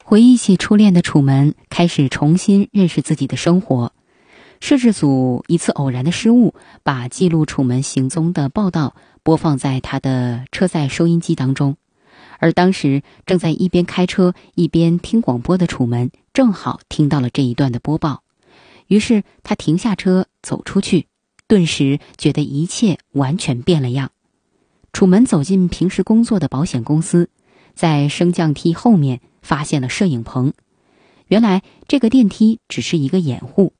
回忆起初恋的楚门，开始重新认识自己的生活。摄制组一次偶然的失误，把记录楚门行踪的报道播放在他的车载收音机当中，而当时正在一边开车一边听广播的楚门正好听到了这一段的播报，于是他停下车走出去，顿时觉得一切完全变了样。楚门走进平时工作的保险公司，在升降梯后面发现了摄影棚。原来这个电梯只是一个掩护，